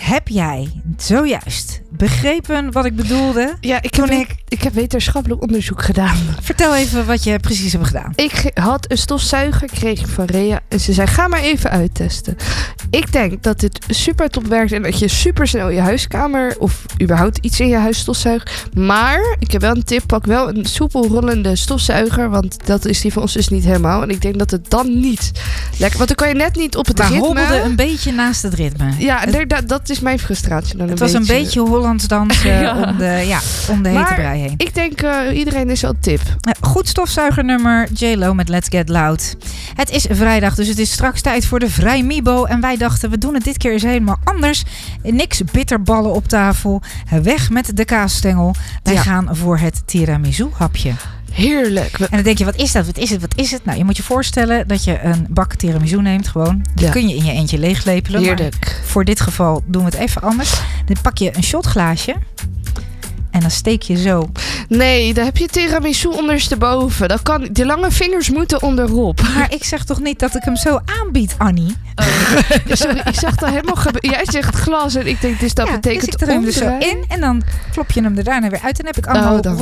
Heb jij zojuist begrepen wat ik bedoelde? Ja, ik heb wetenschappelijk onderzoek gedaan. Vertel even wat je precies hebt gedaan. Ik had een stofzuiger, kreeg ik van Rea. En ze zei, ga maar even uittesten. Ik denk dat dit super top werkt. En dat je super snel je huiskamer of überhaupt iets in je huis stofzuigt. Maar ik heb wel een tip. Pak wel een soepel rollende stofzuiger. Want dat is die van ons dus niet helemaal. En ik denk dat het dan niet lekker... Want dan kan je net niet op het ritme... Maar hobbelde een beetje naast het ritme. Ja, dat is mijn frustratie dan het was een beetje Hollands dansen om de hete brei heen. Ik denk iedereen is wel tip. Goed stofzuigernummer J-Lo met Let's Get Loud. Het is vrijdag, dus het is straks tijd voor de Vrijmibo. En wij dachten, we doen het dit keer eens helemaal anders. Niks bitterballen op tafel. Weg met de kaasstengel. Wij gaan voor het tiramisu hapje. Heerlijk. En dan denk je, wat is dat? Wat is het? Nou, je moet je voorstellen dat je een bak tiramisu neemt gewoon. Die kun je in je eentje leeglepelen. Heerlijk. Voor dit geval doen we het even anders. Dan pak je een shotglaasje. En dan steek je zo. Nee, dan heb je tiramisu ondersteboven. Dat kan, de lange vingers moeten onderop. Maar ik zeg toch niet dat ik hem zo aanbied, Annie? Sorry, ik zag dat helemaal jij zegt glas en ik denk, dus dat betekent dus ik er hem dus zo in en dan klop je hem er daarna weer uit. En heb ik allemaal